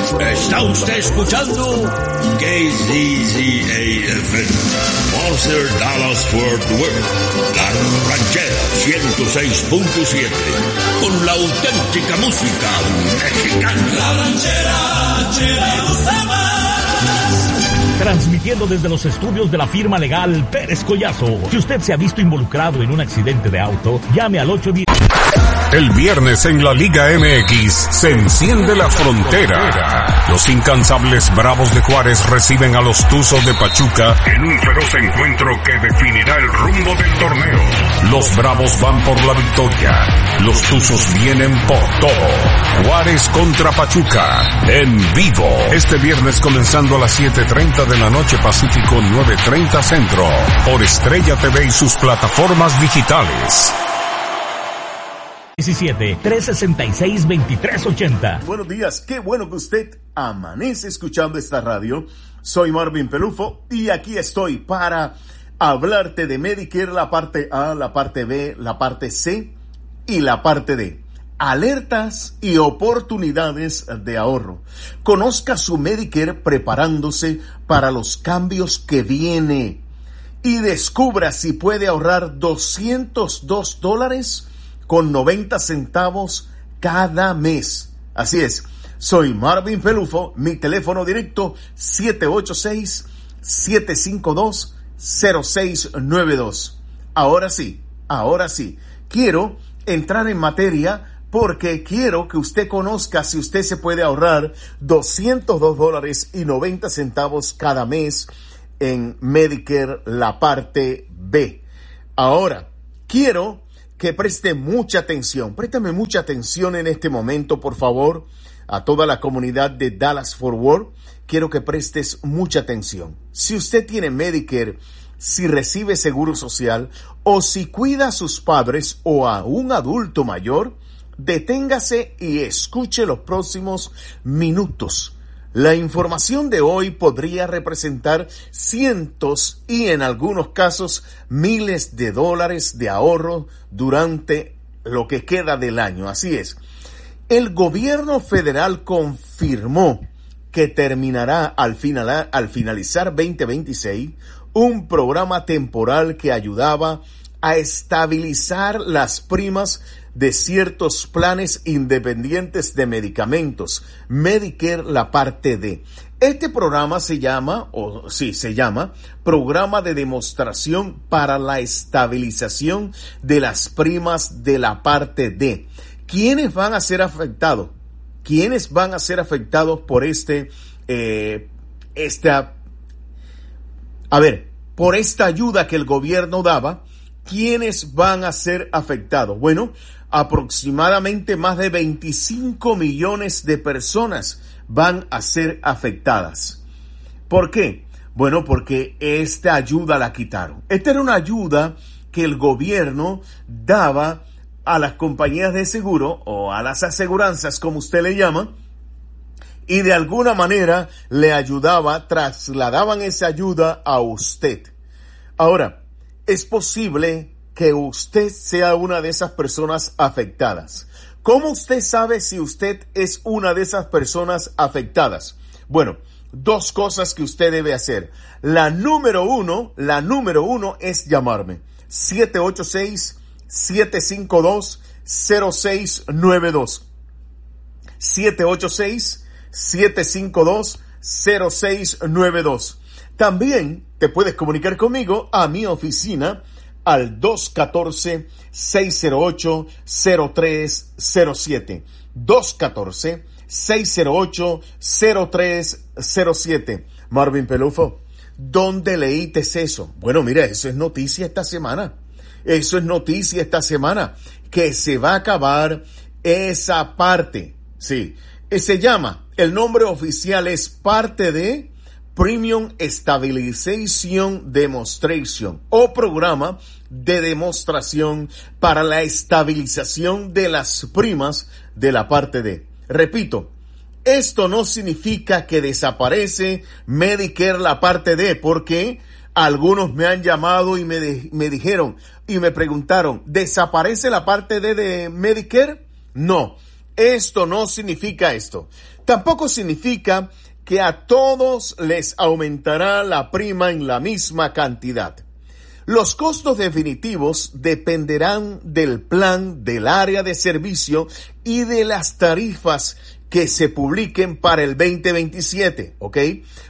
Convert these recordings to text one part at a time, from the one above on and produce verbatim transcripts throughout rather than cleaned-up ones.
Está usted escuchando K Z Z A F M, Monster Dallas Fort Worth, La Ranchera ciento seis punto siete, con la auténtica música mexicana. La Ranchera, chera, gusta más. Transmitiendo desde los estudios de la firma legal Pérez Collazo. Si usted se ha visto involucrado en un accidente de auto, llame al ocho diez. El viernes en la Liga M X se enciende la frontera. Los incansables Bravos de Juárez reciben a los Tuzos de Pachuca en un feroz encuentro que definirá el rumbo del torneo. Los Bravos van por la victoria. Los Tuzos vienen por todo. Juárez contra Pachuca en vivo. Este viernes comenzando a las siete treinta de la noche Pacífico, nueve treinta Centro. Por Estrella T V y sus plataformas digitales. diecisiete, trescientos sesenta y seis, veintitrés ochenta. Buenos días, qué bueno que usted amanece escuchando esta radio. Soy Marvin Pelufo y aquí estoy para hablarte de Medicare, la parte A, la parte B, la parte C y la parte D. Alertas y oportunidades de ahorro. Conozca su Medicare preparándose para los cambios que viene y descubra si puede ahorrar doscientos dos dólares con noventa centavos cada mes. Así es, soy Marvin Pelufo, mi teléfono directo siete ocho seis, siete cinco dos, cero seis nueve dos. Ahora sí, ahora sí, quiero entrar en materia porque quiero que usted conozca si usted se puede ahorrar doscientos dos dólares y noventa centavos cada mes en Medicare, la parte B. Ahora, quiero que preste mucha atención, préstame mucha atención en este momento, por favor, a toda la comunidad de Dallas Fort Worth, quiero que prestes mucha atención. Si usted tiene Medicare, si recibe seguro social, o si cuida a sus padres o a un adulto mayor, deténgase y escuche los próximos minutos. La información de hoy podría representar cientos y en algunos casos miles de dólares de ahorro durante lo que queda del año. Así es. El gobierno federal confirmó que terminará al, final, al finalizar veinte veintiséis un programa temporal que ayudaba a estabilizar las primas de ciertos planes independientes de medicamentos, Medicare, la parte D. Este programa se llama, o sí, se llama Programa de Demostración para la Estabilización de las Primas de la parte D. ¿Quiénes van a ser afectados? ¿Quiénes van a ser afectados por este, eh, esta, a ver, por esta ayuda que el gobierno daba? ¿Quiénes van a ser afectados? Bueno, aproximadamente más de veinticinco millones de personas van a ser afectadas. ¿Por qué? Bueno, porque esta ayuda la quitaron. Esta era una ayuda que el gobierno daba a las compañías de seguro o a las aseguranzas, como usted le llama, y de alguna manera le ayudaba, trasladaban esa ayuda a usted. Ahora, es posible que usted sea una de esas personas afectadas. ¿Cómo usted sabe si usted es una de esas personas afectadas? Bueno, dos cosas que usted debe hacer. La número uno, la número uno es llamarme. siete ocho seis, siete cinco dos, cero seis nueve dos. siete ocho seis, siete cinco dos, cero seis nueve dos. También te puedes comunicar conmigo a mi oficina al dos uno cuatro, seis cero ocho, cero tres cero siete. dos uno cuatro, seis cero ocho, cero tres cero siete. Marvin Pelufo, ¿dónde leíste eso? Bueno, mira, eso es noticia esta semana. Eso es noticia esta semana. Que se va a acabar esa parte. Sí, se llama, el nombre oficial es parte de Premium Stabilization Demonstration o programa de demostración para la estabilización de las primas de la parte D. Repito, esto no significa que desaparece Medicare la parte D, porque algunos me han llamado y me, de, me dijeron y me preguntaron, ¿desaparece la parte D de Medicare? No. Esto no significa esto. Tampoco significa que a todos les aumentará la prima en la misma cantidad. Los costos definitivos dependerán del plan, del área de servicio y de las tarifas que se publiquen para el veinte veintisiete, ¿ok?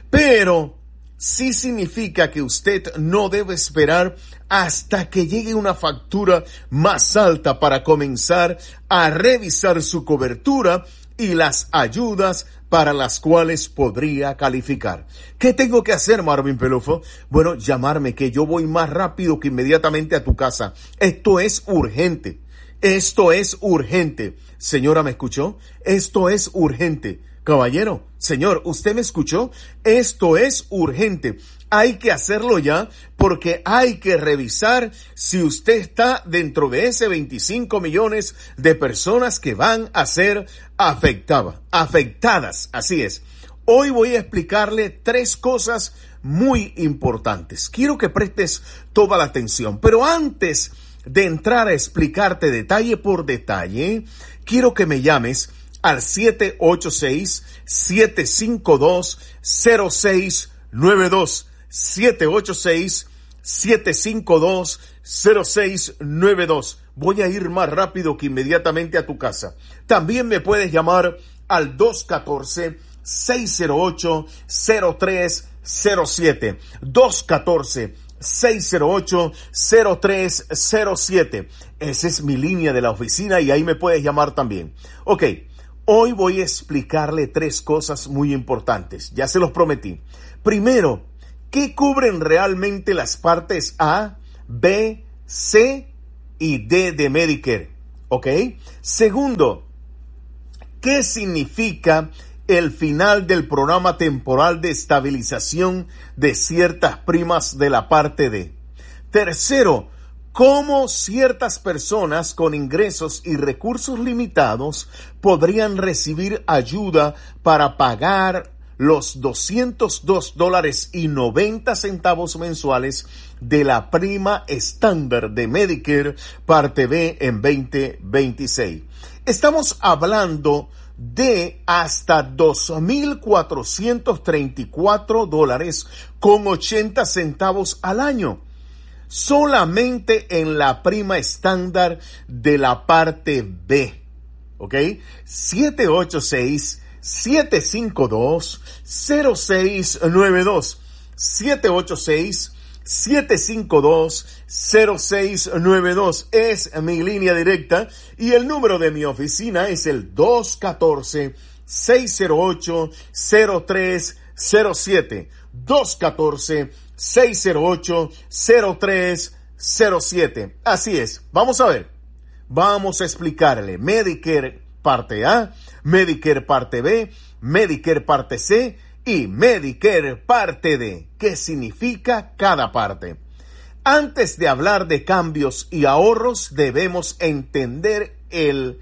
Pero sí significa que usted no debe esperar hasta que llegue una factura más alta para comenzar a revisar su cobertura y las ayudas para las cuales podría calificar. ¿Qué tengo que hacer, Marvin Pelufo? Bueno, llamarme, que yo voy más rápido que inmediatamente a tu casa. Esto es urgente. Esto es urgente. Señora, ¿me escuchó? Esto es urgente. Caballero, señor, ¿usted me escuchó? Esto es urgente. Hay que hacerlo ya porque hay que revisar si usted está dentro de ese veinticinco millones de personas que van a ser afectadas. Afectadas, así es. Hoy voy a explicarle tres cosas muy importantes. Quiero que prestes toda la atención, pero antes de entrar a explicarte detalle por detalle, quiero que me llames al siete ocho seis, siete cinco dos, cero seis nueve dos. siete ocho seis, siete cinco dos, cero seis nueve dos. Voy a ir más rápido que inmediatamente a tu casa. También me puedes llamar al dos uno cuatro, seis cero ocho, cero tres cero siete. dos uno cuatro, seis cero ocho, cero tres cero siete. Esa es mi línea de la oficina y ahí me puedes llamar también. Ok, hoy voy a explicarle tres cosas muy importantes. Ya se los prometí. Primero, ¿qué cubren realmente las partes A, B, C y D de Medicare? ¿Ok? Segundo, ¿qué significa el final del programa temporal de estabilización de ciertas primas de la parte D? Tercero, ¿cómo ciertas personas con ingresos y recursos limitados podrían recibir ayuda para pagar los doscientos dos dólares y noventa centavos mensuales de la prima estándar de Medicare parte B en veinte veintiséis? Estamos hablando de hasta dos mil cuatrocientos treinta y cuatro dólares con ochenta centavos al año, solamente en la prima estándar de la parte B, ¿ok? siete ocho seis, siete cinco dos, cero seis nueve dos. siete ocho seis, siete cinco dos, cero seis nueve dos es mi línea directa y el número de mi oficina es el dos uno cuatro, seis cero ocho, cero tres cero siete. dos uno cuatro, seis cero ocho, cero tres cero siete. Así es. Vamos a ver. Vamos a explicarle Medicare parte A, Medicare parte B, Medicare parte C y Medicare parte D. ¿Qué significa cada parte? Antes de hablar de cambios y ahorros, debemos entender el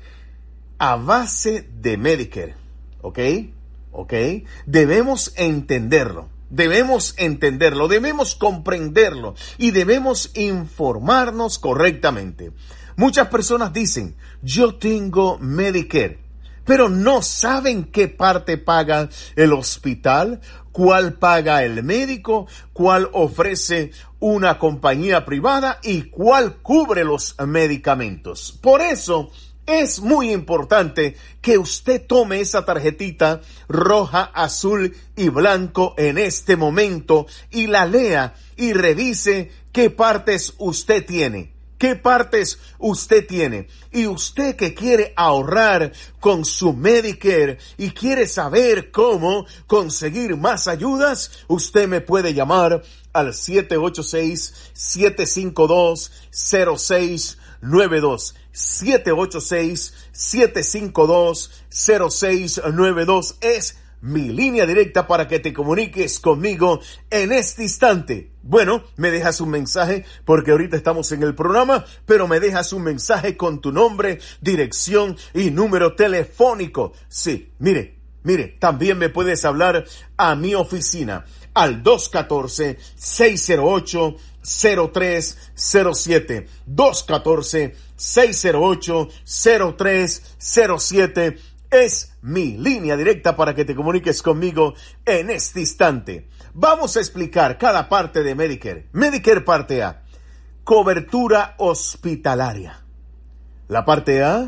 a base de Medicare. ¿Ok? ¿Ok? Debemos entenderlo. Debemos entenderlo, debemos comprenderlo y debemos informarnos correctamente. Muchas personas dicen, yo tengo Medicare, pero no saben qué parte paga el hospital, cuál paga el médico, cuál ofrece una compañía privada y cuál cubre los medicamentos. Por eso es muy importante que usted tome esa tarjetita roja, azul y blanco en este momento y la lea y revise qué partes usted tiene. ¿Qué partes usted tiene? Y usted que quiere ahorrar con su Medicare y quiere saber cómo conseguir más ayudas, usted me puede llamar al siete ocho seis, siete cinco dos, cero seis nueve dos. siete ocho seis, siete cinco dos, cero seis nueve dos es mi línea directa para que te comuniques conmigo en este instante. Bueno, me dejas un mensaje porque ahorita estamos en el programa, pero me dejas un mensaje con tu nombre, dirección y número telefónico. Sí, mire, Mire, también me puedes hablar a mi oficina al dos uno cuatro, seis cero ocho, cero tres cero siete. dos uno cuatro, seis cero ocho, cero tres cero siete es mi línea directa para que te comuniques conmigo en este instante. Vamos a explicar cada parte de Medicare. Medicare parte A, cobertura hospitalaria. La parte A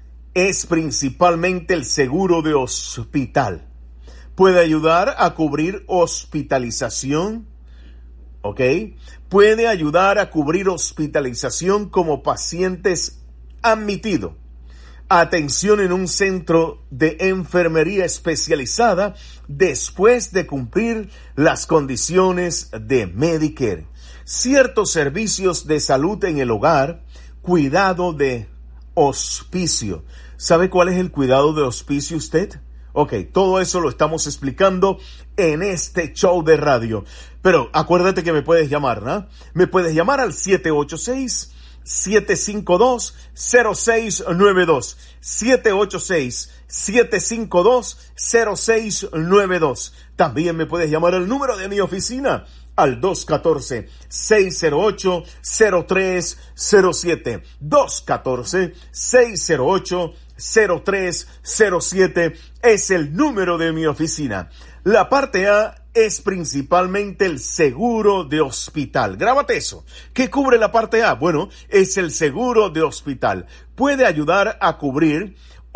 es principalmente el seguro de hospital. Puede ayudar a cubrir hospitalización, ¿ok? Puede ayudar a cubrir hospitalización como pacientes admitidos. Atención en un centro de enfermería especializada después de cumplir las condiciones de Medicare. Ciertos servicios de salud en el hogar, cuidado de hospicio. ¿Sabe cuál es el cuidado de hospicio usted? Ok, todo eso lo estamos explicando en este show de radio. Pero acuérdate que me puedes llamar, ¿no? Me puedes llamar al siete ocho seis, siete cinco dos, cero seis nueve dos. siete ocho seis, siete cinco dos, cero seis nueve dos. También me puedes llamar al número de mi oficina al dos uno cuatro, seis cero ocho, cero tres cero siete. dos uno cuatro, seis cero ocho, cero tres cero siete es el número de mi oficina. La parte A es principalmente el seguro de hospital. Grábate eso. ¿Qué cubre la parte A? Bueno, es el seguro de hospital. Puede ayudar a cubrir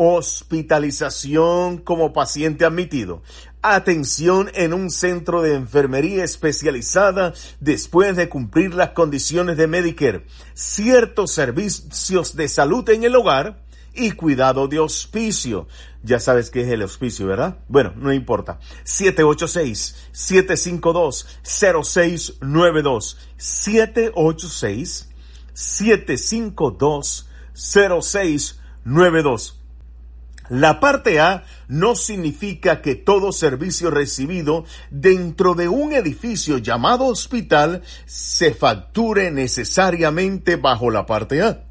hospitalización como paciente admitido, atención en un centro de enfermería especializada después de cumplir las condiciones de Medicare, ciertos servicios de salud en el hogar y cuidado de hospicio. Ya sabes qué es el hospicio, ¿verdad? Bueno, no importa. siete ocho seis, siete cinco dos, cero seis nueve dos. siete ocho seis, siete cinco dos, cero seis nueve dos. La parte A no significa que todo servicio recibido dentro de un edificio llamado hospital se facture necesariamente bajo la parte A.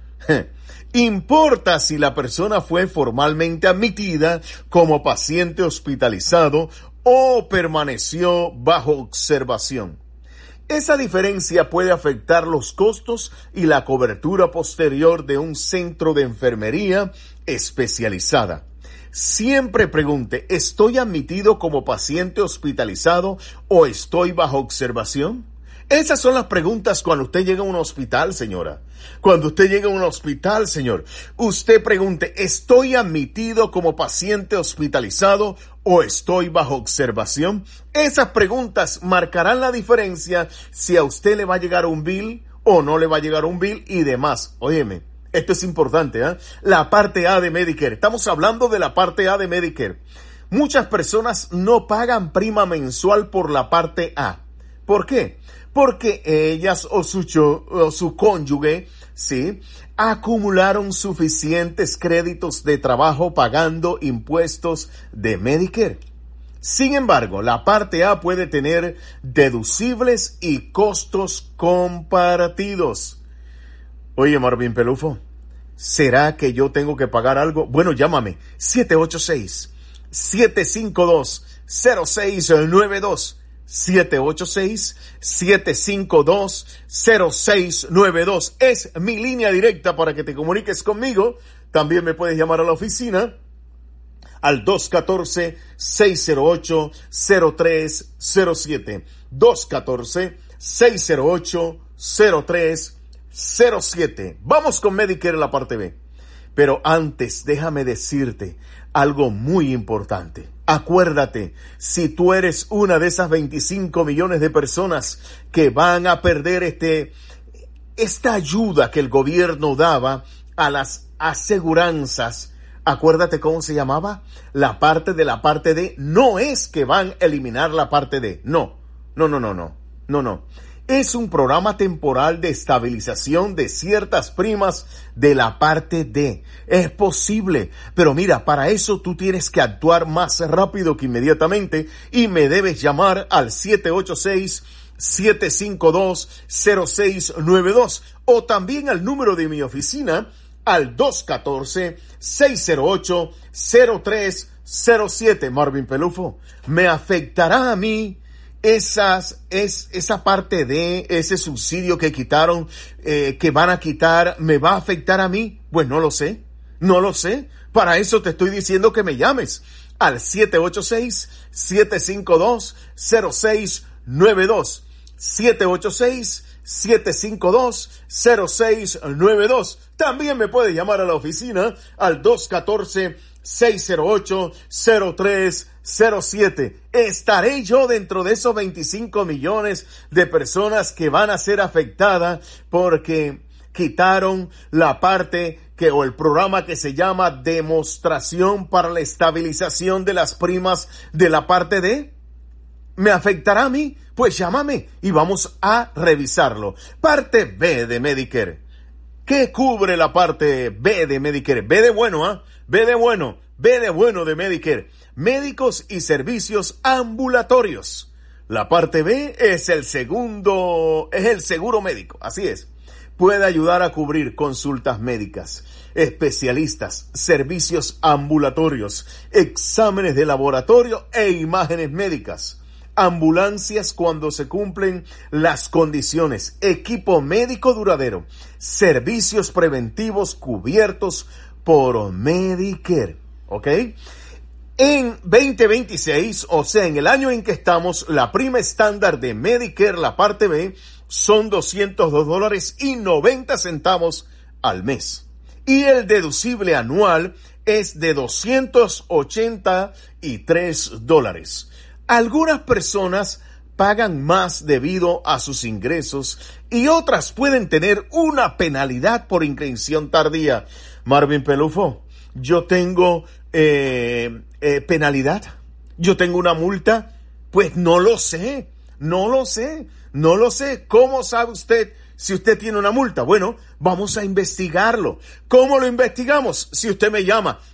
Importa si la persona fue formalmente admitida como paciente hospitalizado o permaneció bajo observación. Esa diferencia puede afectar los costos y la cobertura posterior de un centro de enfermería especializada. Siempre pregunte, ¿estoy admitido como paciente hospitalizado o estoy bajo observación? Esas son las preguntas cuando usted llega a un hospital, señora. Cuando usted llega a un hospital, señor, usted pregunte, ¿estoy admitido como paciente hospitalizado o estoy bajo observación? Esas preguntas marcarán la diferencia si a usted le va a llegar un bill o no le va a llegar un bill y demás. Óyeme, esto es importante, ¿eh? La parte A de Medicare. Estamos hablando de la parte A de Medicare. Muchas personas no pagan prima mensual por la parte A. ¿Por qué? Porque ellas o su, o su cónyuge, sí, acumularon suficientes créditos de trabajo pagando impuestos de Medicare. Sin embargo, la parte A puede tener deducibles y costos compartidos. Oye, Marvin Pelufo, ¿será que yo tengo que pagar algo? Bueno, llámame, siete ocho seis, siete cinco dos, cero seis nueve dos. siete ocho seis, siete cinco dos, cero seis nueve dos es mi línea directa para que te comuniques conmigo. También me puedes llamar a la oficina al dos uno cuatro, seis cero ocho, cero tres cero siete. dos uno cuatro, seis cero ocho, cero tres cero siete. Vamos con Medicare, la parte B. Pero antes, déjame decirte algo muy importante. Acuérdate, si tú eres una de esas veinticinco millones de personas que van a perder este, esta ayuda que el gobierno daba a las aseguranzas, acuérdate cómo se llamaba, la parte de la parte D. No es que van a eliminar la parte D, no, no, no, no, no, no, no. Es un programa temporal de estabilización de ciertas primas de la parte D. Es posible, pero mira, para eso tú tienes que actuar más rápido que inmediatamente y me debes llamar al siete ocho seis, siete cinco dos, cero seis nueve dos o también al número de mi oficina al dos uno cuatro, seis cero ocho, cero tres cero siete. Marvin Pelufo, ¿me afectará a mí esas, es, esa parte de ese subsidio que quitaron, eh, que van a quitar, me va a afectar a mí? Pues no lo sé, no lo sé. Para eso te estoy diciendo que me llames al siete ocho seis, siete cinco dos, cero seis nueve dos. siete ocho seis, siete cinco dos, cero seis nueve dos. También me puede llamar a la oficina al dos uno cuatro, seis cero ocho, cero tres cero siete. Estaré yo dentro de esos veinticinco millones de personas que van a ser afectadas porque quitaron la parte que, o el programa que se llama Demostración para la Estabilización de las Primas de la parte D. ¿Me afectará a mí? Pues llámame y vamos a revisarlo. Parte B de Medicare. ¿Qué cubre la parte B de Medicare? B de bueno, ¿ah? ¿eh? B de bueno. B de bueno de Medicare. Médicos y servicios ambulatorios. La parte B es el segundo, es el seguro médico. Así es. Puede ayudar a cubrir consultas médicas, especialistas, servicios ambulatorios, exámenes de laboratorio e imágenes médicas. Ambulancias cuando se cumplen las condiciones, equipo médico duradero, servicios preventivos cubiertos por Medicare, ¿ok? En veinte veintiséis, o sea, en el año en que estamos, la prima estándar de Medicare, la parte B, son doscientos dos dólares y noventa centavos al mes. Y el deducible anual es de doscientos ochenta y tres dólares. Algunas personas pagan más debido a sus ingresos y otras pueden tener una penalidad por inscripción tardía. Marvin Pelufo, yo tengo eh, eh, penalidad, yo tengo una multa. Pues no lo sé, no lo sé, no lo sé. ¿Cómo sabe usted si usted tiene una multa? Bueno, vamos a investigarlo. ¿Cómo lo investigamos? Si usted me llama